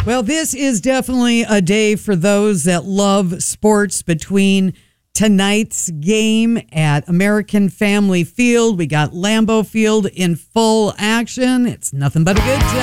Well, this is definitely a day for those that love sports. Between tonight's game at American Family Field, we got Lambeau Field in full action. It's nothing but a good time.